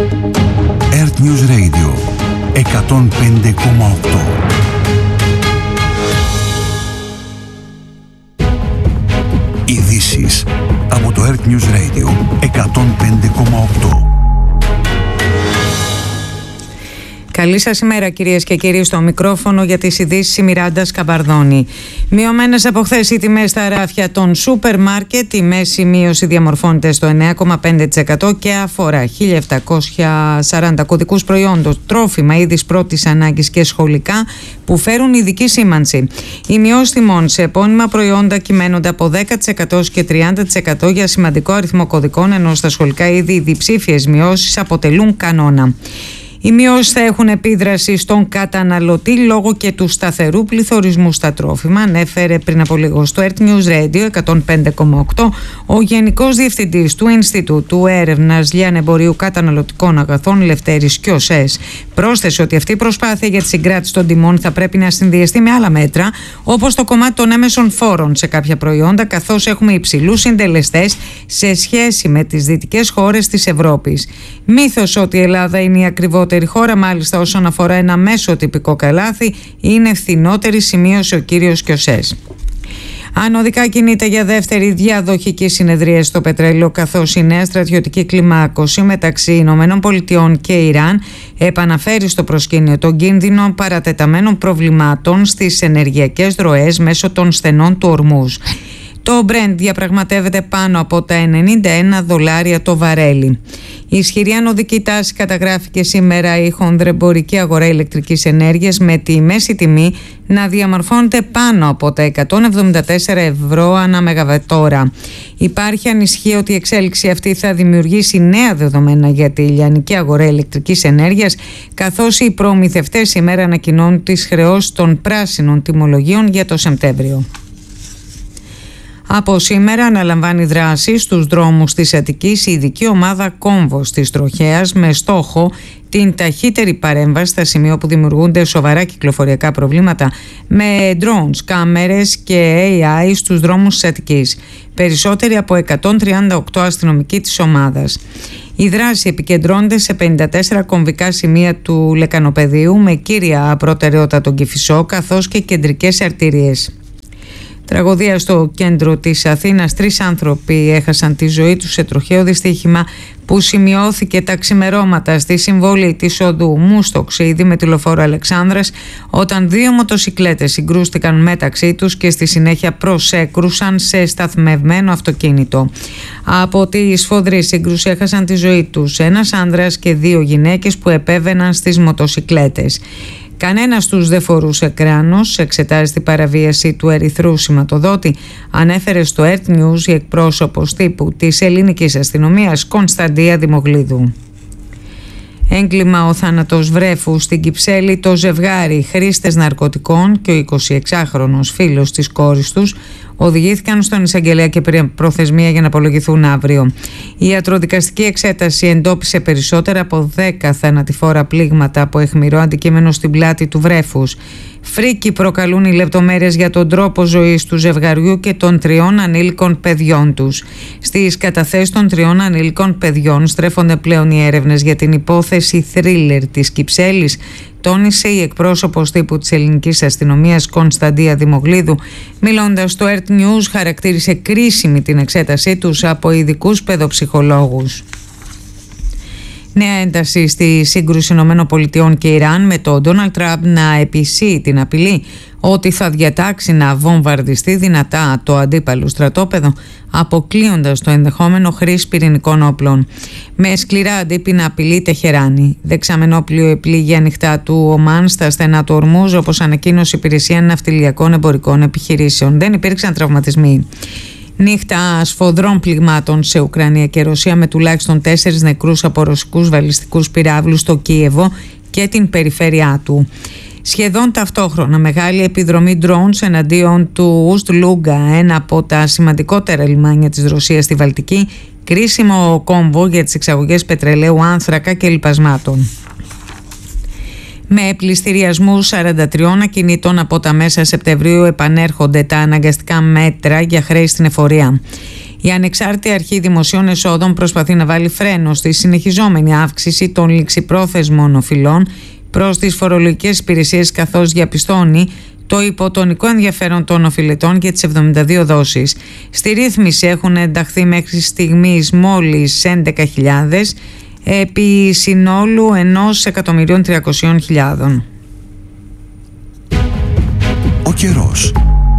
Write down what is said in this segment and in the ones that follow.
Earth News Radio 105,8. Ειδήσεις από το Earth News Radio 105,8. Καλή σας ημέρα κυρίες και κύριοι, στο μικρόφωνο για τις ειδήσεις η Μιράντα Σκαμπαρδόνη. Μειωμένες από χθες οι τιμές στα ράφια των σούπερ μάρκετ, η μέση μείωση διαμορφώνεται στο 9,5% και αφορά 1.740 κωδικούς προϊόντων, τρόφιμα, είδης πρώτης ανάγκης και σχολικά που φέρουν ειδική σήμανση. Οι μειώσεις τιμών σε επώνυμα προϊόντα κυμαίνονται από 10% και 30% για σημαντικό αριθμό κωδικών, ενώ στα σχολικά είδη οι διψήφιες μειώσεις αποτελούν κανόνα. Οι μειώσεις θα έχουν επίδραση στον καταναλωτή λόγω και του σταθερού πληθωρισμού στα τρόφιμα, ανέφερε πριν από λίγο στο Earth News Radio 105,8 ο Γενικός Διευθυντής του Ινστιτούτου Έρευνας Λιανεμπορίου Καταναλωτικών Αγαθών, Λευτέρης Κιωσές. Πρόσθεσε ότι αυτή η προσπάθεια για τη συγκράτηση των τιμών θα πρέπει να συνδυαστεί με άλλα μέτρα, όπως το κομμάτι των έμεσων φόρων σε κάποια προϊόντα, καθώς έχουμε υψηλούς συντελεστές σε σχέση με τις δυτικές χώρες της Ευρώπης. Μύθος ότι η Ελλάδα είναι η ακριβότερη χώρα, μάλιστα όσον αφορά ένα μέσο τυπικό καλάθι, είναι φθηνότερη, σημείωσε ο κύριος Κιωσές. Ανωδικά κινείται για δεύτερη διαδοχική συνεδρία στο πετρέλαιο, καθώς η νέα στρατιωτική κλιμάκωση μεταξύ Ηνωμένων Πολιτειών και Ιράν επαναφέρει στο προσκήνιο τον κίνδυνο παρατεταμένων προβλημάτων στις ενεργειακές ροές μέσω των στενών του Ορμούζ. Το Brent διαπραγματεύεται πάνω από τα $91 το βαρέλι. Η ισχυρή ανωδική τάση καταγράφηκε σήμερα η χονδρεμπορική αγορά ηλεκτρικής ενέργειας, με τη μέση τιμή να διαμορφώνεται πάνω από τα €174 ανά μεγαβατόρα. Υπάρχει ανησυχία ότι η εξέλιξη αυτή θα δημιουργήσει νέα δεδομένα για τη λιανική αγορά ηλεκτρικής ενέργειας, καθώς οι προμηθευτές σήμερα ανακοινώνουν τις χρεώσεις των πράσινων τιμολογίων για το Σεπτέμβριο. Από σήμερα αναλαμβάνει δράση στους δρόμους της Αττικής η ειδική ομάδα Κόμβος της Τροχέας, με στόχο την ταχύτερη παρέμβαση στα σημεία που δημιουργούνται σοβαρά κυκλοφοριακά προβλήματα, με drones, κάμερες και AI στους δρόμους της Αττικής. Περισσότεροι από 138 αστυνομικοί της ομάδας. Η δράση επικεντρώνεται σε 54 κομβικά σημεία του λεκανοπεδίου, με κύρια προτεραιότητα τον Κηφισό, καθώς και κεντρικές αρτηρίες. Τραγωδία στο κέντρο της Αθήνας. 3 άνθρωποι έχασαν τη ζωή τους σε τροχαίο δυστύχημα που σημειώθηκε τα ξημερώματα στη συμβολή της οδού Μούστοξίδη με τη λεωφόρο Αλεξάνδρας, όταν 2 μοτοσικλέτες συγκρούστηκαν μεταξύ τους και στη συνέχεια προσέκρουσαν σε σταθμευμένο αυτοκίνητο. Από τη σφοδρή σύγκρουση έχασαν τη ζωή τους ένας άνδρας και 2 γυναίκες που επέβαιναν στις μοτοσικλέτες. Κανένας τους δεν φορούσε κράνος. Εξετάζει την παραβίαση του ερυθρού σηματοδότη, ανέφερε στο Earth News η εκπρόσωπος τύπου της ελληνικής αστυνομίας Κωνσταντία Δημογλίδου. Έγκλημα ο θάνατος βρέφου στην Κυψέλη. Το ζευγάρι, χρήστες ναρκωτικών και ο 26χρονος φίλος της κόρης τους, οδηγήθηκαν στον εισαγγελέα και προθεσμία για να απολογηθούν αύριο. Η ιατροδικαστική εξέταση εντόπισε περισσότερα από 10 θανατηφόρα πλήγματα από αιχμηρό αντικείμενο στην πλάτη του βρέφους. Φρίκη προκαλούν οι λεπτομέρειες για τον τρόπο ζωής του ζευγαριού και των 3 ανήλικων παιδιών τους. Στις καταθέσεις των 3 ανήλικων παιδιών στρέφονται πλέον οι έρευνες για την υπόθεση θρίλερ της Κυψέλης, τόνισε η εκπρόσωπος τύπου της ελληνικής αστυνομίας Κωνσταντία Δημογλίδου. Μιλώντας στο Earth News, χαρακτήρισε κρίσιμη την εξέτασή τους από ειδικούς παιδοψυχολόγους. Νέα ένταση στη σύγκρουση ΗΠΑ και Ιράν, με τον Ντόναλντ Τραμπ να επισύει την απειλή ότι θα διατάξει να βομβαρδιστεί δυνατά το αντίπαλο στρατόπεδο, αποκλείοντας το ενδεχόμενο χρήση πυρηνικών όπλων. Με σκληρά αντίπεινα απειλή Τεχεράνη. Δεξαμενόπλιο επλήγει ανοιχτά του Ομάν στα στενά του Ορμούζ, όπως ανακοίνωσε η Υπηρεσία Ναυτιλιακών Εμπορικών Επιχειρήσεων. Δεν υπήρξαν τραυματισμοί. Νύχτα σφοδρών πληγμάτων σε Ουκρανία και Ρωσία, με τουλάχιστον 4 νεκρούς από ρωσικούς βαλιστικούς πυράβλους στο Κίεβο και την περιφέρειά του. Σχεδόν ταυτόχρονα μεγάλη επιδρομή drones εναντίον του Ουστ-Λούγκα, ένα από τα σημαντικότερα λιμάνια της Ρωσίας στη Βαλτική, κρίσιμο κόμβο για τις εξαγωγές πετρελαίου, άνθρακα και λιπασμάτων. Με πληστηριασμούς 43 ακινήτων από τα μέσα Σεπτεμβρίου επανέρχονται τα αναγκαστικά μέτρα για χρέη στην εφορία. Η Ανεξάρτητη Αρχή Δημοσίων Εσόδων προσπαθεί να βάλει φρένο στη συνεχιζόμενη αύξηση των ληξιπρόθεσμων οφειλών προς τις φορολογικές υπηρεσίες, καθώς διαπιστώνει το υποτονικό ενδιαφέρον των οφειλετών για τις 72 δόσεις. Στη ρύθμιση έχουν ενταχθεί μέχρι στιγμής μόλις 11.000 επί συνόλου 1.300.000. Ο καιρός.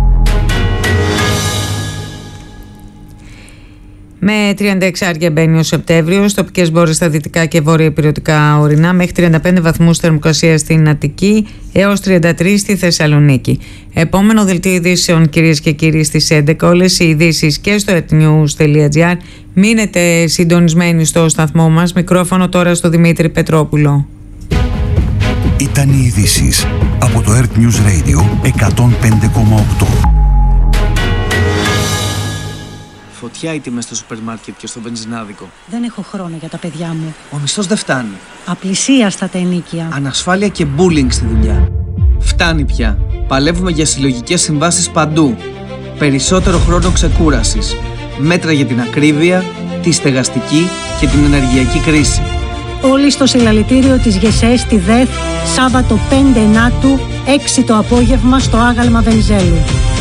Με 36 μπαίνει ο Σεπτέμβριος, τοπικές μπόρες στα δυτικά και βόρεια ηπειρωτικά ορεινά, μέχρι 35 βαθμούς θερμοκρασία στην Αττική έως 33 στη Θεσσαλονίκη. Επόμενο δελτίο ειδήσεων, κυρίες και κύριοι, στις 11. Όλες οι ειδήσεις και στο earthnews.gr. Μείνετε συντονισμένοι στο σταθμό μας. Μικρόφωνο τώρα στο Δημήτρη Πετρόπουλο. Ήταν οι ειδήσεις από το Earth News Radio 105,8. Φωτιά οι τιμές στο σούπερ μάρκετ και στο βενζινάδικο. Δεν έχω χρόνο για τα παιδιά μου. Ο μισθός δεν φτάνει. Απλησίαστα τα ενοίκια. Ανασφάλεια και bullying στη δουλειά. Φτάνει πια. Παλεύουμε για συλλογικές συμβάσεις παντού. Περισσότερο χρόνο ξεκούρασης. Μέτρα για την ακρίβεια, τη στεγαστική και την ενεργειακή κρίση. Όλοι στο συλλαλητήριο της ΓΕΣΕ στη ΔΕΘ, Σάββατο 5 Ενάτου, 6 το απόγευμα στο άγαλμα Βενιζέλου.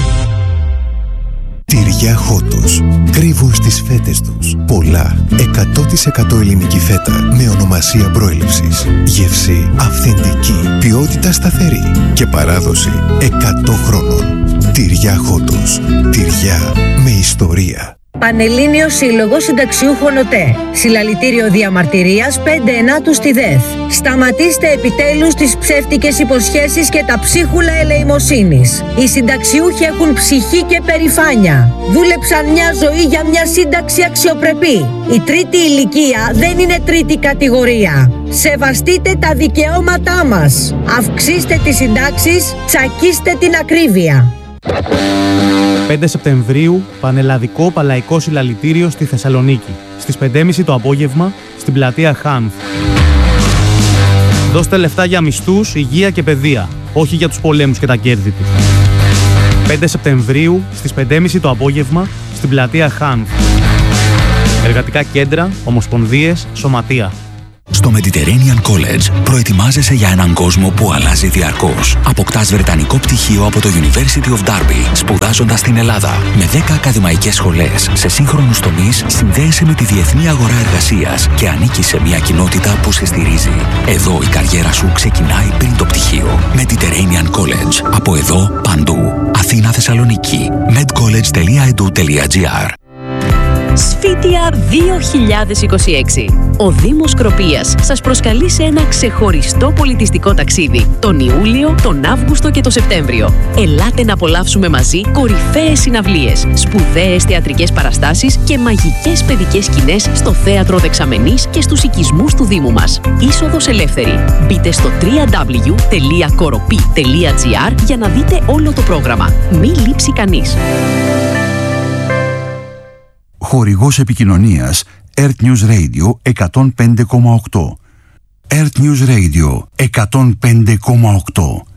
Τυριά Χότος. Κρύβουν στις φέτες τους πολλά 100% ελληνική φέτα με ονομασία προέλευσης. Γεύση αυθεντική, ποιότητα σταθερή και παράδοση 100 χρόνων. Τυριά Χότος. Τυριά με ιστορία. Πανελλήνιος Σύλλογος Συνταξιούχων ΟΤΕ. Συλλαλητήριο διαμαρτυρίας 5 Ενάτου στη ΔΕΘ. Σταματήστε επιτέλους τις ψεύτικες υποσχέσεις και τα ψίχουλα ελεημοσύνης. Οι συνταξιούχοι έχουν ψυχή και περηφάνεια. Δούλεψαν μια ζωή για μια σύνταξη αξιοπρεπή. Η τρίτη ηλικία δεν είναι τρίτη κατηγορία. Σεβαστείτε τα δικαιώματά μας. Αυξήστε τις συντάξεις, τσακίστε την ακρίβεια. 5 Σεπτεμβρίου, πανελλαδικό παλαϊκό συλλαλητήριο στη Θεσσαλονίκη. Στις 5.30 το απόγευμα, στην πλατεία Χάνθ. Δώστε λεφτά για μισθούς, υγεία και παιδεία, όχι για τους πολέμους και τα κέρδη τους. 5 Σεπτεμβρίου, στις 5.30 το απόγευμα, στην πλατεία Χάνθ. Εργατικά κέντρα, ομοσπονδίες, σωματεία. Στο Mediterranean College προετοιμάζεσαι για έναν κόσμο που αλλάζει διαρκώς. Αποκτάς βρετανικό πτυχίο από το University of Derby, σπουδάζοντας στην Ελλάδα. Με 10 ακαδημαϊκές σχολές σε σύγχρονους τομείς, συνδέεσαι με τη διεθνή αγορά εργασίας και ανήκεις σε μια κοινότητα που σε στηρίζει. Εδώ η καριέρα σου ξεκινάει πριν το πτυχίο. Mediterranean College. Από εδώ, παντού. Αθήνα, Θεσσαλονίκη. medcollege.edu.gr. Σφίτια 2026. Ο Δήμος Κροπίας σας προσκαλεί σε ένα ξεχωριστό πολιτιστικό ταξίδι τον Ιούλιο, τον Αύγουστο και τον Σεπτέμβριο. Ελάτε να απολαύσουμε μαζί κορυφαίες συναυλίες, σπουδαίες θεατρικές παραστάσεις και μαγικές παιδικές σκηνές στο Θέατρο Δεξαμενής και στους οικισμούς του Δήμου μας. Είσοδος ελεύθερη. Μπείτε στο www.koropi.gr για να δείτε όλο το πρόγραμμα. Μη λείψει κανείς. Χορηγός επικοινωνίας Earth News Radio 105,8. Earth News Radio 105,8.